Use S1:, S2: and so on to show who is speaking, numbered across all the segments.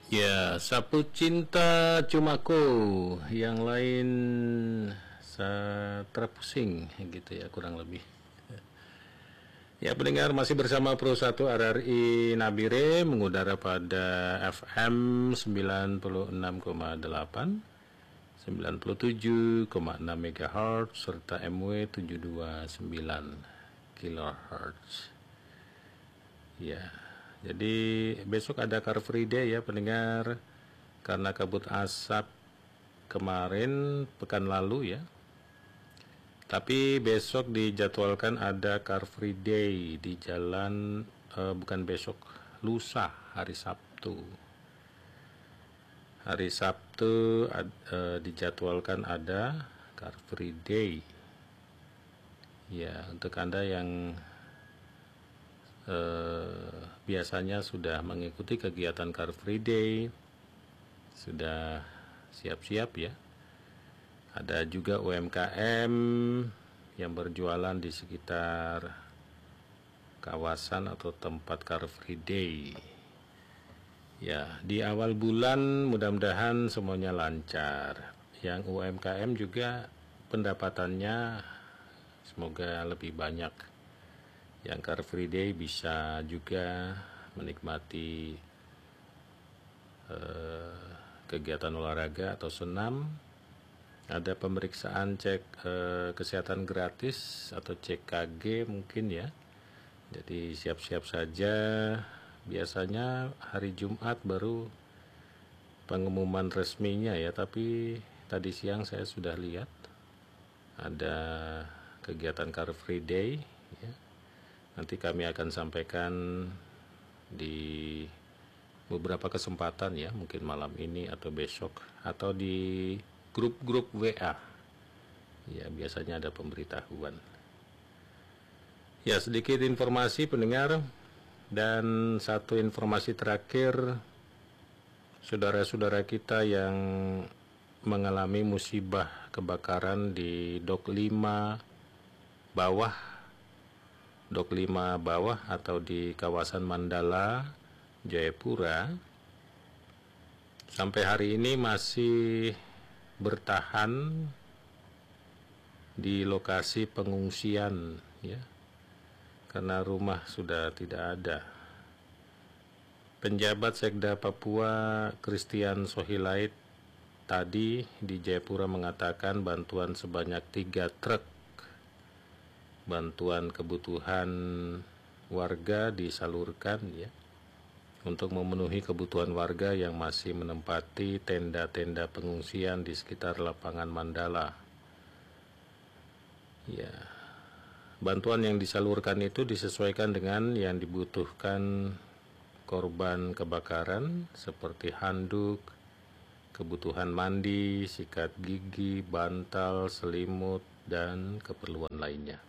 S1: Ya, sapu cinta cumaku, yang lain terpusing gitu ya kurang lebih. Ya, pendengar masih bersama Pro 1 RRI Nabire mengudara pada FM 96,8, 97,6 MHz serta MW 729 kHz. Ya, jadi besok ada Car Free Day ya pendengar, karena kabut asap kemarin pekan lalu ya. Tapi besok dijadwalkan ada Car Free Day di jalan, bukan besok, lusa hari Sabtu. Hari Sabtu dijadwalkan ada Car Free Day. Ya, untuk Anda yang biasanya sudah mengikuti kegiatan Car Free Day, sudah siap-siap ya. Ada juga UMKM yang berjualan di sekitar kawasan atau tempat Car Free Day. Ya, di awal bulan mudah-mudahan semuanya lancar. Yang UMKM juga pendapatannya semoga lebih banyak. Yang Car Free Day bisa juga menikmati kegiatan olahraga atau senam. Ada pemeriksaan cek kesehatan gratis atau CKG mungkin ya. Jadi siap-siap saja. Biasanya hari Jumat baru pengumuman resminya ya, tapi tadi siang saya sudah lihat ada kegiatan Car Free Day ya. Nanti kami akan sampaikan di beberapa kesempatan ya, mungkin malam ini atau besok atau di grup-grup WA ya, biasanya ada pemberitahuan. Ya, sedikit informasi pendengar, dan satu informasi terakhir, saudara-saudara kita yang mengalami musibah kebakaran di Dok 5 bawah atau di kawasan Mandala, Jayapura, sampai hari ini masih bertahan di lokasi pengungsian ya, karena rumah sudah tidak ada. Penjabat Sekda Papua Christian Sohilait tadi di Jayapura mengatakan bantuan sebanyak 3 truk bantuan kebutuhan warga disalurkan ya, untuk memenuhi kebutuhan warga yang masih menempati tenda-tenda pengungsian di sekitar lapangan Mandala. Ya, bantuan yang disalurkan itu disesuaikan dengan yang dibutuhkan korban kebakaran seperti handuk, kebutuhan mandi, sikat gigi, bantal, selimut, dan keperluan lainnya.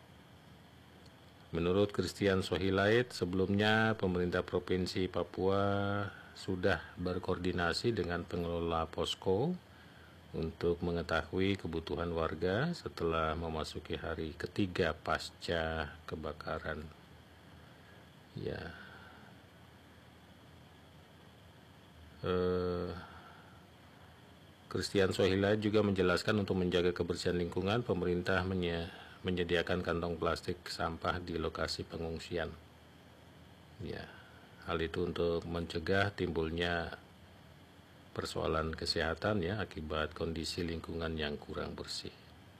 S1: Menurut Christian Sohilait, sebelumnya pemerintah Provinsi Papua sudah berkoordinasi dengan pengelola posko untuk mengetahui kebutuhan warga setelah memasuki hari ketiga pasca kebakaran. Ya, Christian Sohilait juga menjelaskan untuk menjaga kebersihan lingkungan, pemerintah menyediakan kantong plastik sampah di lokasi pengungsian. Ya, hal itu untuk mencegah timbulnya persoalan kesehatan ya akibat kondisi lingkungan yang kurang bersih.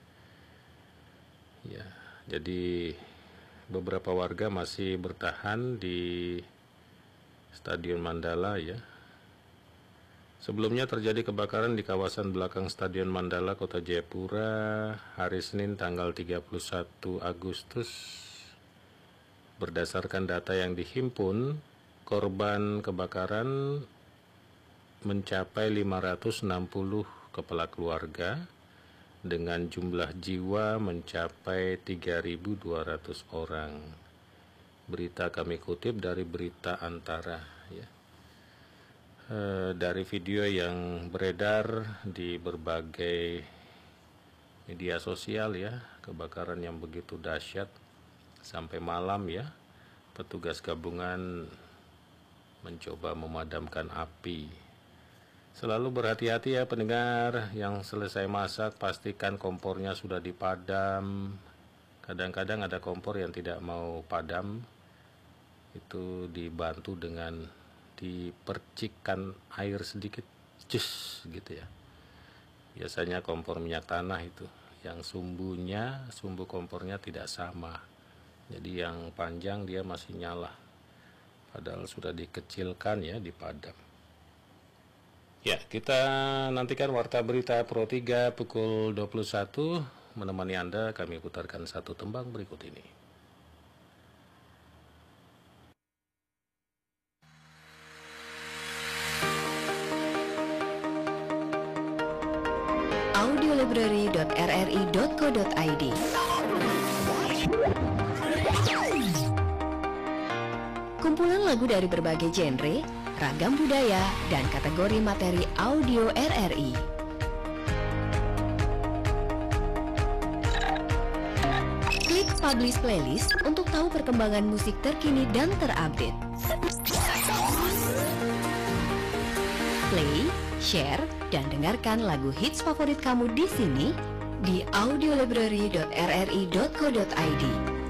S1: Ya, jadi beberapa warga masih bertahan di Stadion Mandala ya. Sebelumnya terjadi kebakaran di kawasan belakang Stadion Mandala, Kota Jayapura, hari Senin tanggal 31 Agustus. Berdasarkan data yang dihimpun, korban kebakaran mencapai 560 kepala keluarga dengan jumlah jiwa mencapai 3.200 orang. Berita kami kutip dari Berita Antara ya. Dari video yang beredar di berbagai media sosial ya, kebakaran yang begitu dahsyat sampai malam ya, petugas gabungan mencoba memadamkan api. Selalu berhati-hati ya pendengar, yang selesai masak pastikan kompornya sudah dipadam. Kadang-kadang ada kompor yang tidak mau padam, itu dibantu dengan dipercikkan air sedikit, cus gitu ya. Biasanya kompor minyak tanah itu, yang sumbu kompornya tidak sama. Jadi yang panjang dia masih nyala, padahal sudah dikecilkan ya, dipadam. Ya, kita nantikan Warta Berita Pro 3 pukul 21. Menemani Anda, kami putarkan satu tembang berikut ini.
S2: audiolibrary.rri.co.id. Kumpulan lagu dari berbagai genre, ragam budaya, dan kategori materi audio RRI. Klik Publish Playlist untuk tahu perkembangan musik terkini dan terupdate. Play, share, dan dengarkan lagu hits favorit kamu di sini di audiolibrary.rri.co.id.